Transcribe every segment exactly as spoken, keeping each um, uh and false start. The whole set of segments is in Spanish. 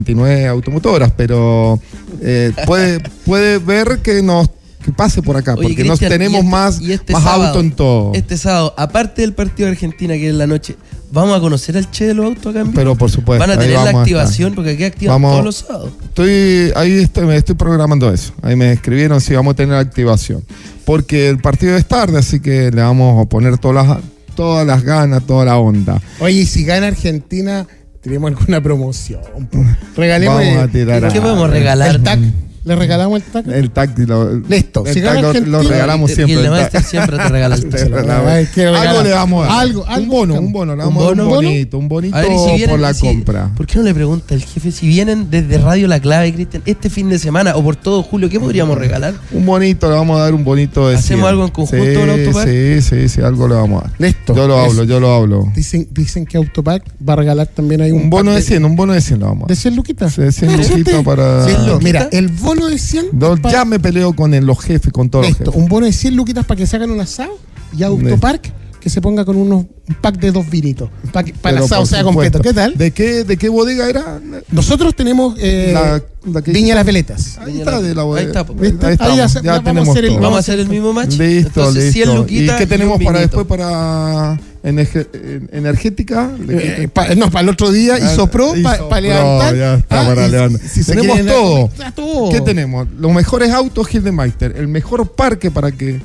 veintinueve automotoras, pero eh, puede, puede ver que nos que pase por acá, Oye, porque Cristian, nos tenemos y este, más, y este más sábado, auto en todo. Este sábado, aparte del partido de Argentina que es en la noche, ¿vamos a conocer al Che de los autos acá en vivo? Pero por supuesto. Van a tener ahí la vamos a activación, estar. porque aquí activan Vamos- todos los sábados. Estoy, ahí estoy, me estoy programando eso. Ahí me escribieron si vamos a tener activación. Porque el partido es tarde, así que le vamos a poner todas las, todas las ganas, toda la onda. Oye, y si gana Argentina, tenemos alguna promoción. Regalemos Vamos el- a tirar ¿Qué a- podemos regalar? el tac. ¿Le regalamos el tac? El táctilo. Listo. El Si gana tac lo- Argentina- lo regalamos Y siempre. el el Master tac. siempre te regala el Te Che. regalamos. Ay, quiero Algo regalar. le vamos a dar. Algo, un algo. bono, un bono. Le vamos ¿Un a dar un bono? bonito, un bonito A ver, y si vienen, por la si- compra. ¿Por qué no le pregunta el jefe si vienen desde Radio La Clave, Cristian, este fin de semana o por todo julio, qué podríamos regalar? Un bonito, le vamos a dar un bonito de ¿Hacemos cien. algo en conjunto sí, con Autopark? Sí, sí, sí, algo le vamos a dar. Listo. Yo lo Eso. hablo, yo lo hablo. Dicen, dicen que Autopack va a regalar también ahí un, Un bono pack de cien, un bono de cien lo vamos a ¿De dar. cien luquitas? De cien Ah, luquitas ¿viste? para- cien lu- ¿Luquita? Mira, el bono de cien. No, es pa- ya me peleo con el- los jefes, con todos Listo, los jefes. un bono de cien luquitas para que se hagan un asado y Autopark que se ponga con unos, un pack de dos vinitos. Para que para el Pero asado por sea supuesto. completo. ¿Qué tal? ¿De qué, de qué bodega era? Nosotros tenemos eh, La- la que- Viña Las Veletas. Ahí está de la bodega. Ahí está, pues. ¿Viste? Ahí Ahí estamos, ya se- ya vamos a tenemos hacer el- todo. ¿Vamos a hacer el mismo match? Listo, Entonces, cien listo. luquitas ¿Y qué tenemos un para vinito. después para energe- en- energética? Eh, pa- no, para el otro día Ah, Isopro, para Isopro, levantar. ya está, Ah, para y levantar. si se Tenemos quieren- todo. Está todo. ¿Qué tenemos? Los mejores autos Gildemeister, el mejor parque para que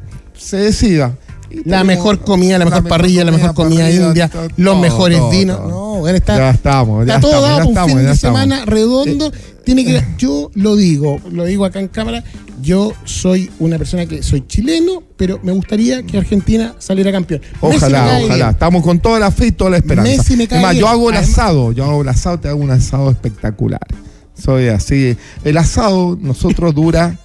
se decida. Y La tenemos mejor comida, la mejor parrilla, la mejor comida parrilla, india, está los todo, mejores todo, vinos. todo. No, bueno, está, Ya estamos, ya está todo estamos, dado ya para un estamos, fin ya de estamos. semana redondo. Tiene que, yo lo digo, lo digo acá en cámara. Yo soy una persona que soy chileno, pero me gustaría que Argentina saliera campeón. Messi me Ojalá, cae ojalá. bien. Estamos con toda la fe y toda la esperanza. Messi me cae Es más, bien. yo hago el Además- asado, yo hago el asado, te hago un asado espectacular. Soy así. El asado nosotros dura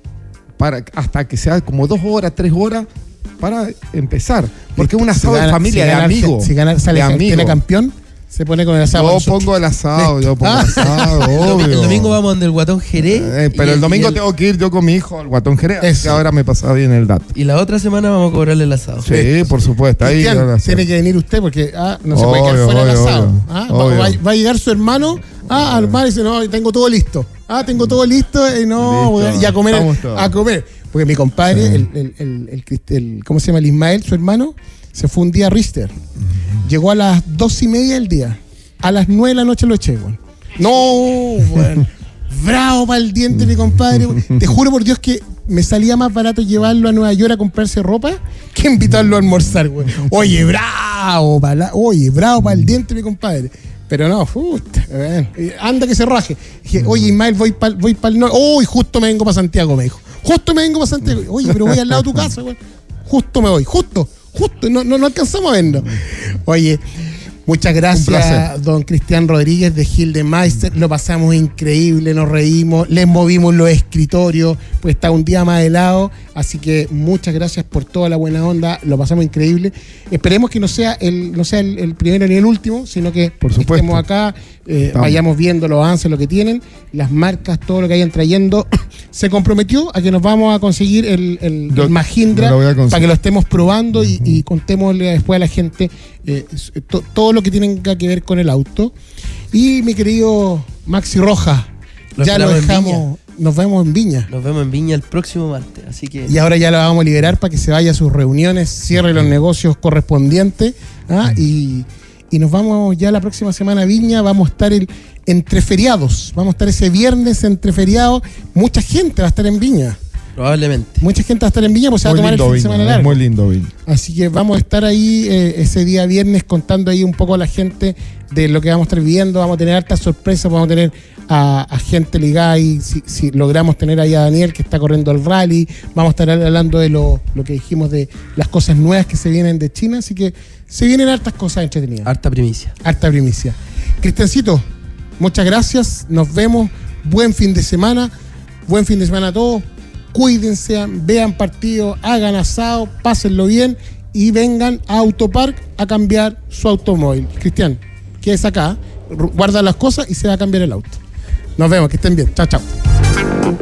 para hasta que sea como dos horas, tres horas para empezar. Porque es un Si asado de gana- familia, si de gana amigo. Argen- Si gana, sale de Argentina amigo. campeón, se pone con el asado. Yo nosotros. pongo el asado, yo pongo Ah. el asado, El, domi- obvio. el domingo vamos donde el Guatón Jerez. Eh, pero y el domingo y tengo que ir yo con mi hijo al Guatón Jerez. Eso. Que ahora me pasa bien el dato. Y la otra semana vamos a cobrarle el asado. Sí, por supuesto. Ahí Cristian, ahora sí. tiene que venir usted porque ah, no se puede Obvio, quedar fuera del obvio, asado. obvio. Ah, va, Obvio. va- va a llegar su hermano ah, al bar y dice, no, tengo todo listo. Ah, tengo todo listo y no, Listo, voy a- y a comer, estamos todos. a comer. Porque mi compadre, Sí. el, el, el, el Crist- el- ¿cómo se llama? El Ismael, su hermano, se fue un día a Rister. Llegó a las dos y media del día. A las nueve de la noche lo eché, weón. No, weón. Bravo para el diente, mi compadre. Te juro por Dios que me salía más barato llevarlo a Nueva York a comprarse ropa que invitarlo a almorzar, güey. Oye, bravo, para oye, bravo para el diente, mi compadre. Pero no, puta, weón. Anda que se raje. Dije, oye, Ismael, voy para voy el norte. Uy, justo me vengo para Santiago, me dijo. Justo me vengo para Santiago. Oye, pero voy al lado de tu casa, güey. Justo me voy, justo, justo. No, no, no alcanzamos a vernos. Oye. Muchas Un gracias, placer. don Cristian Rodríguez de Gildemeister. Lo pasamos increíble, nos reímos, les movimos los escritorios, pues está un día más helado. Así que muchas gracias por toda la buena onda, lo pasamos increíble. Esperemos que no sea el, no sea el, el primero ni el último, sino que Por supuesto. estemos acá, eh, vayamos viendo los avances, lo que tienen, las marcas, todo lo que hayan trayendo. Se comprometió a que nos vamos a conseguir el, el, Yo- el Mahindra yo lo voy a conseguir. para que lo estemos probando y, y contémosle después a la gente eh, to- todo lo que tenga que ver con el auto. Y mi querido Maxi Rojas, Lo ya lo esperamos en dejamos, nos vemos en Viña. Nos vemos en Viña el próximo martes. Así que Y ahora ya lo vamos a liberar para que se vaya a sus reuniones, cierre los negocios correspondientes. ¿ah? Y, y nos vamos ya la próxima semana a Viña. Vamos a estar el, entre feriados. Vamos a estar ese viernes entre feriados. Mucha gente va a estar en Viña. probablemente. Mucha gente va a estar en Viña, pues se va a Muy tomar el lindo fin de Viña, semana es largo. muy lindo Viña. Así que vamos a estar ahí eh, ese día viernes contando ahí un poco a la gente de lo que vamos a estar viviendo. Vamos a tener hartas sorpresas, vamos a tener a, a gente ligada ahí, si, si logramos tener ahí a Daniel que está corriendo el rally. Vamos a estar hablando de lo, lo que dijimos de las cosas nuevas que se vienen de China. Así que se vienen hartas cosas entretenidas. Harta primicia. Harta primicia. Cristiancito, muchas gracias. Nos vemos. Buen fin de semana. Buen fin de semana a todos. Cuídense, vean partido, hagan asado, pásenlo bien y vengan a Autopark a cambiar su automóvil. Cristian, quédese acá, guarda las cosas y se va a cambiar el auto. Nos vemos, que estén bien. Chao, chao.